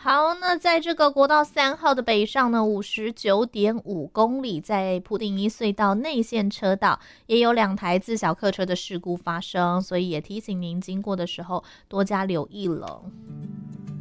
好，那在这个国道3号的北上呢，59.5公里，在普顶一隧道内线车道也有2台自小客车的事故发生，所以也提醒您经过的时候多加留意了。